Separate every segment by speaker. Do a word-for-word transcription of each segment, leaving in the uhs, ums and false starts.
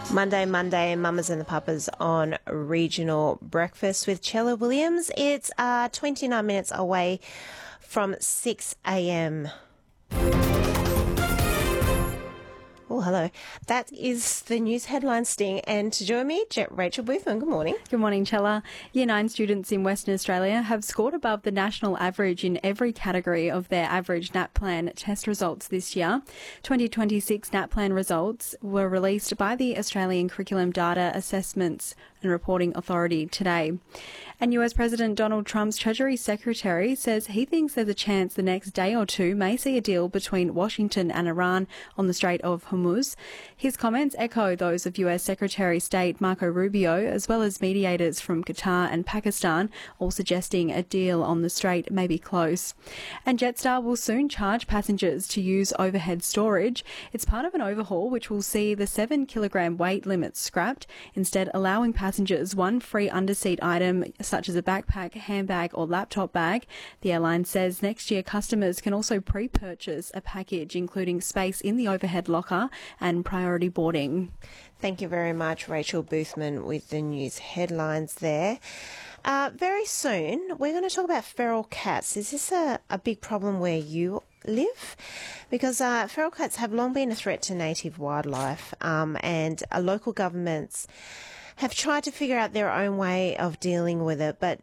Speaker 1: Monday, Monday, Mamas and the Papas on Regional Breakfast with Chella Williams. It's uh, twenty-nine minutes away from six a.m. Oh, hello. That is the news headline sting. And to join me, Rachel Boothman. Good morning.
Speaker 2: Good morning, Chella. Year nine students in Western Australia have scored above the national average in every category of their average NAPLAN test results this year. twenty twenty-six NAPLAN results were released by the Australian Curriculum Data Assessments and Reporting Authority today. And U S President Donald Trump's Treasury Secretary says he thinks there's a chance the next day or two may see a deal between Washington and Iran on the Strait of Hormuz. His comments echo those of U S Secretary of State Marco Rubio, as well as mediators from Qatar and Pakistan, all suggesting a deal on the strait may be close. And Jetstar will soon charge passengers to use overhead storage. It's part of an overhaul which will see the seven kilogram weight limit scrapped, instead allowing passengers one free underseat item such as a backpack, handbag or laptop bag. The airline says next year customers can also pre-purchase a package including space in the overhead locker and priority boarding.
Speaker 1: Thank you very much, Rachel Boothman, with the news headlines there. Uh, very soon, we're going to talk about feral cats. Is this a, a big problem where you live? Because uh, feral cats have long been a threat to native wildlife, um, and uh, local governments have tried to figure out their own way of dealing with it, but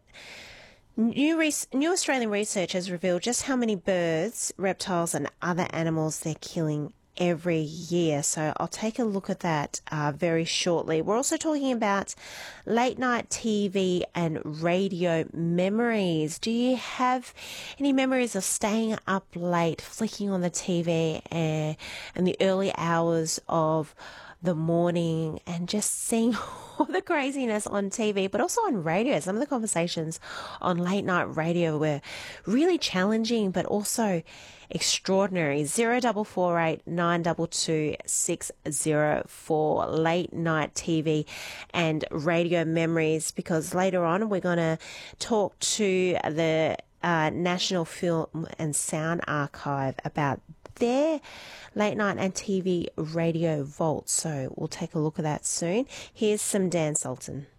Speaker 1: new, res- new Australian research has revealed just how many birds, reptiles and other animals they're killing every year. So I'll take a look at that uh, very shortly. We're also talking about late night T V and radio memories. Do you have any memories of staying up late, flicking on the T V uh, in the early hours of the morning and just seeing all the craziness on T V, but also on radio? Some of the conversations on late night radio were really challenging, but also extraordinary. Zero double four eight nine two two six zero four late night T V and radio memories, because later on we're going to talk to the uh, National Film and Sound Archive about their late night and T V radio vault. So we'll take a look at that soon. Here's some Dan Sultan.